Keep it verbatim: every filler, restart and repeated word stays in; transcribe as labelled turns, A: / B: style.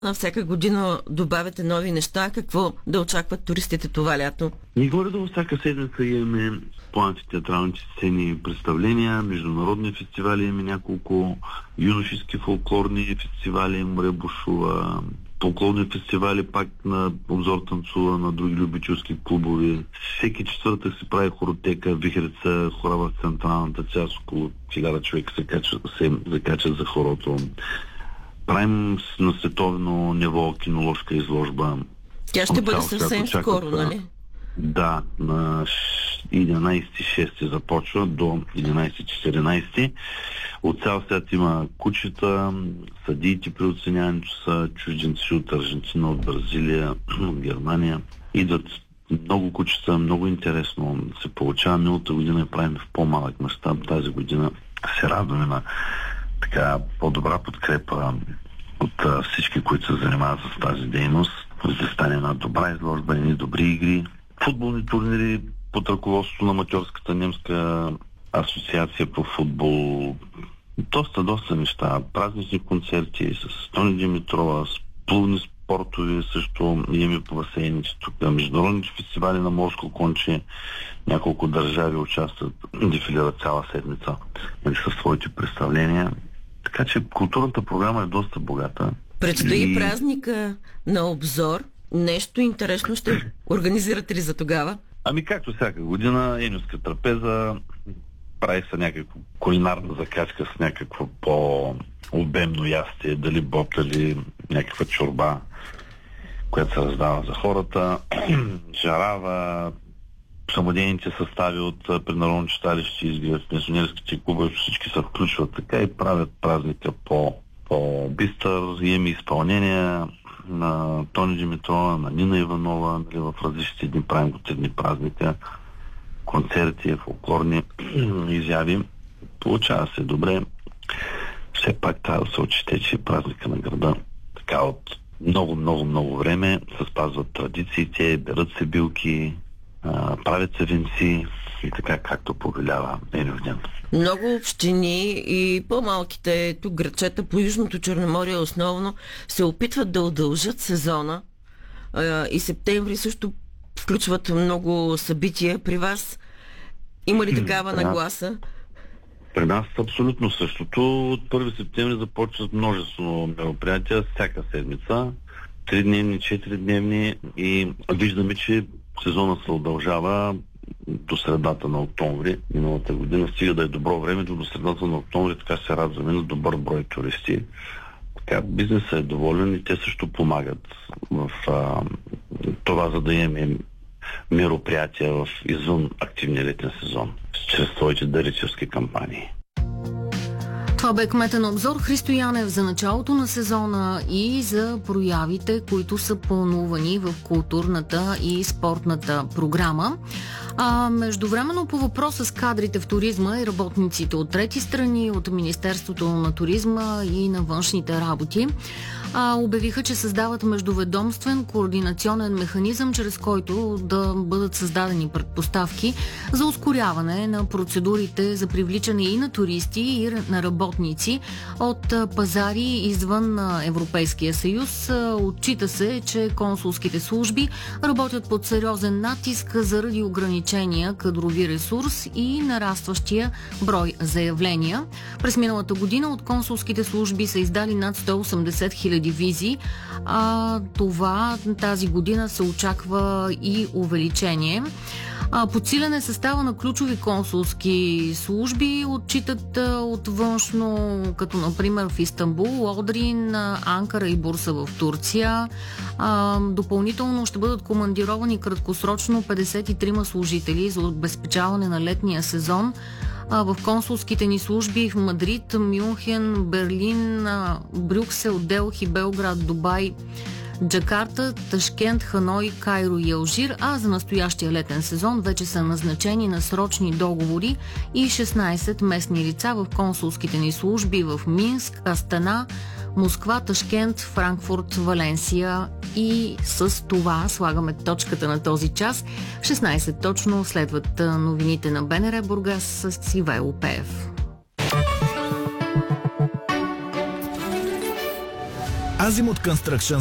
A: На всяка година добавяте нови неща. Какво да очакват туристите това лято?
B: И горе-долу всяка седмица имаме по театралните сцени и представления, международни фестивали имаме няколко, юношески фолклорни фестивали, Море бушува, фолклорни фестивали пак на Обзор танцува, на други любителски клубове. Всеки четвъртък се прави хоротека, Вихреца, хора в централната част, около хиляда човека се, кача, се закачат за хорото. Правим на световно ниво киноложка изложба.
A: Тя ще бъде съвсем скоро, нали?
B: Да, на единайсети шести започва до единайсети четиринайсети. От цял свят има кучета, съдиите при оценяването са чужденци от Аржентина, от Бразилия, от Германия. Идват много кучета, много интересно се получава. Миналата година правим в по-малък мащаб. Тази година се радваме на така по-добра подкрепа от а, всички, които се занимават с тази дейност. За да стане една добра изложба, едни добри игри. Футболни турнири под ръководството на аматьорската немска асоциация по футбол. Доста, доста неща. Празнични концерти с Тони Димитрова, с плувни спортове също имаме по басейните тук. Международните фестивали на морско конче. Няколко държави участват, дефилират цяла седмица със своите представления. Така че културната програма е доста богата.
A: Предстои и... празника на Обзор. Нещо интересно ще организирате ли за тогава?
B: Ами както всяка година, енюска трапеза, прави се някаква кулинарна закачка с някакво по-обемно ястие, дали боб, дали някаква чорба, която се раздава за хората, жарава, самодейните състави от преднародно читалище изгиват пенсионерските клубове, всички се включват така и правят празника по, по-бистър, имаме изпълнения на Тони Димитрова, на Нина Иванова, нали, в различните дни правим години празника, концерти, фолклорни изяви. Получава се добре. Все пак трябва да се отчете, че празника на града така от много, много, много време се спазват традициите, берат се билки, а, правят се венци и така както повелява Енювден.
A: Много общини и по-малките тук градчета по Южното Черноморие основно се опитват да удължат сезона а, и септември също включват много събития. При вас има ли такава
B: да.
A: нагласа?
B: При нас абсолютно същото. От първи септември започват множество мероприятия всяка седмица. Тридневни, четиридневни и виждаме, че сезона се удължава до средата на октомври миналата година. Стига да е добро време, до средата на октомври така се радваме на добър брой туристи. Така, бизнесът е доволен и те също помагат в а, това, за да имаме мероприятия в извън активния летен сезон, чрез своите дарителски кампании.
C: Това бе кмета на Обзор Христо Янев за началото на сезона и за проявите, които са планувани в културната и спортната програма. А междувременно по въпроса с кадрите в туризма и работниците от трети страни, от Министерството на туризма и на външните работи, а, обявиха, че създават междуведомствен координационен механизъм, чрез който да бъдат създадени предпоставки за ускоряване на процедурите за привличане и на туристи, и на работници от пазари извън Европейския съюз. Отчита се, че консулските служби работят под сериозен натиск заради ограничения кадрови ресурс и нарастващия брой заявления. През миналата година от консулските служби са издали над сто и осемдесет хиляди визи, а това тази година се очаква и увеличение. Подсилене състава на ключови консулски служби отчитат от външно, като например в Истанбул, Одрин, Анкара и Бурса в Турция. Допълнително ще бъдат командировани краткосрочно петдесет и трима служители за обезпечаване на летния сезон в консулските ни служби в Мадрид, Мюнхен, Берлин, Брюксел, Делхи, Белград, Дубай, Джакарта, Ташкент, Ханой, Кайро и Алжир, а за настоящия летен сезон вече са назначени на срочни договори и шестнайсет местни лица в консулските ни служби в Минск, Астана, Москва, Ташкент, Франкфурт, Валенсия. И с това слагаме точката на този час. В шестнайсет точно следват новините на БНР Бургас с Ивайло Пеев.
D: Азимут Construction